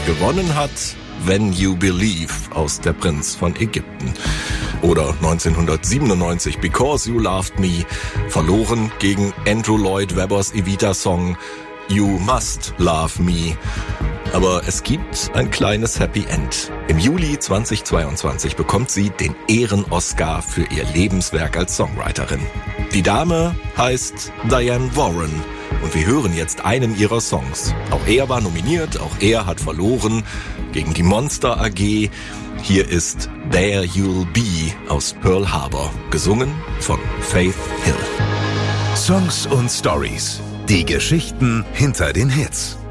Gewonnen hat When You Believe aus Der Prinz von Ägypten. Oder 1997 Because You Loved Me, verloren gegen Andrew Lloyd Webbers Evita-Song You Must Love Me. Aber es gibt ein kleines Happy End. Im Juli 2022 bekommt sie den Ehren-Oscar für ihr Lebenswerk als Songwriterin. Die Dame heißt Diane Warren und wir hören jetzt einen ihrer Songs. Auch er war nominiert, auch er hat verloren gegen die Monster AG. Hier ist There You'll Be aus Pearl Harbor, gesungen von Faith Hill. Songs und Stories. Die Geschichten hinter den Hits.